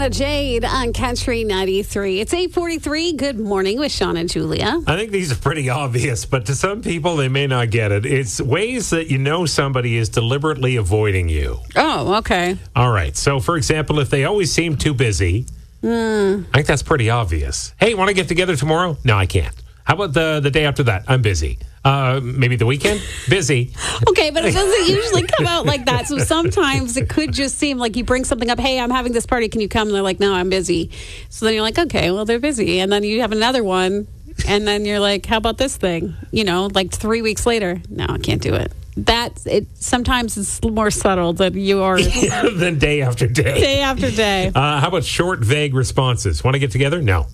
Joanna Jade on Country 93. It's 8:43. Good morning with Sean and Julia. I think these are pretty obvious, but to some people, they may not get it. It's ways that you know somebody is deliberately avoiding you. Oh, okay. All right. So, for example, if they always seem too busy, I think that's pretty obvious. Hey, want to get together tomorrow? No, I can't. How about the day after that? I'm busy. Maybe the weekend? Busy. Okay, but it doesn't usually come out like that. So sometimes it could just seem like you bring something up. Hey, I'm having this party. Can you come? And they're like, no, I'm busy. So then you're like, okay, well, they're busy. And then you have another one. And then you're like, how about this thing? You know, like 3 weeks later. No, I can't do it. That's it. Sometimes it's more subtle than you are. Than day after day. Day after day. How about short, vague responses? Want to get together? No.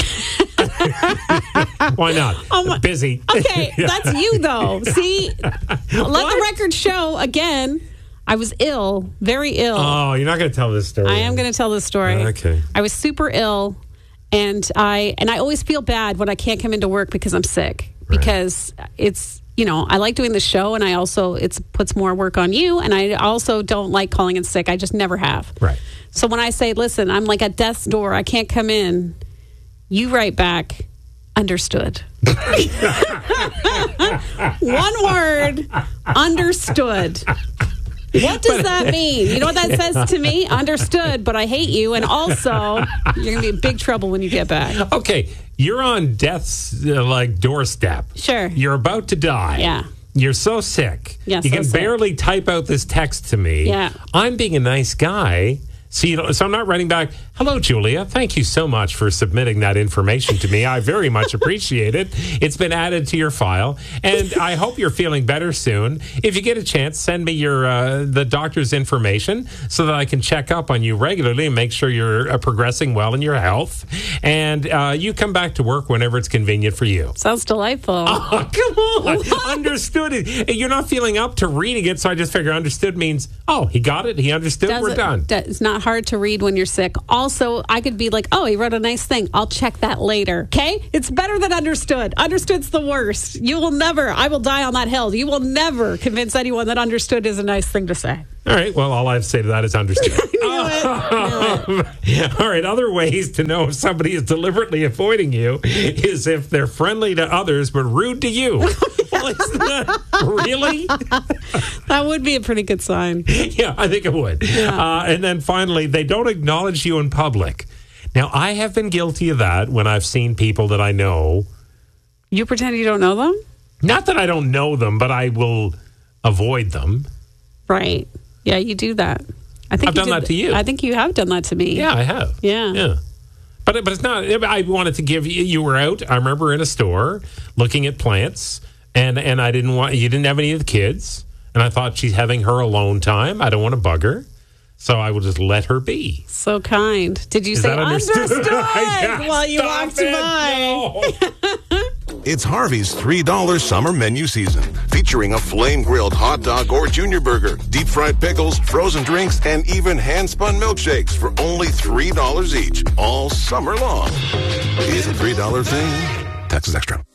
Why not? Busy. Okay, that's you, though. See? Let the record show, again, I was ill, very ill. Oh, you're not going to tell this story. I am going to tell this story. Okay. I was super ill, and I always feel bad when I can't come into work because I'm sick. Right. Because it's, you know, I like doing the show, and it puts more work on you, and I also don't like calling in sick. I just never have. Right. So when I say, listen, I'm like at death's door, I can't come in, you write back, understood. One word, understood. What does that mean? You know what that says to me? Understood, but I hate you. And also, you're going to be in big trouble when you get back. Okay, you're on death's doorstep. Sure. You're about to die. Yeah. You're so sick. Yeah, you can barely type out this text to me. Yeah. I'm being a nice guy. So I'm not writing back, hello, Julia. Thank you so much for submitting that information to me. I very much appreciate it. It's been added to your file, and I hope you're feeling better soon. If you get a chance, send me your the doctor's information so that I can check up on you regularly and make sure you're progressing well in your health. And you come back to work whenever it's convenient for you. Sounds delightful. Oh, come on. Understood it. You're not feeling up to reading it, so I just figure understood means, oh, he got it, he understood, we're done. It's not hard to read when you're sick. Also, I could be like, oh, he wrote a nice thing. I'll check that later. Okay? It's better than understood. Understood's the worst. I will die on that hill. You will never convince anyone that understood is a nice thing to say. All right. Well, all I have to say to that is understood. Knew it. All right. Other ways to know if somebody is deliberately avoiding you is if they're friendly to others but rude to you. Well, isn't that really? That would be a pretty good sign. Yeah, I think it would. Yeah. And then finally, they don't acknowledge you in public. Now, I have been guilty of that when I've seen people that I know. You pretend you don't know them? Not that I don't know them, but I will avoid them. Right. Yeah, you do that. I think I've done that to you. I think you have done that to me. Yeah, I have. Yeah. But it's not. I wanted to give you. You were out. I remember in a store looking at plants, and I didn't want. You didn't have any of the kids, and I thought she's having her alone time. I don't want to bug her, so I will just let her be. So kind. Did you say understood while you walked by? No. It's Harvey's $3 summer menu season, featuring a flame-grilled hot dog or junior burger, deep-fried pickles, frozen drinks, and even hand-spun milkshakes for only $3 each, all summer long. Is a $3 thing? Taxes extra.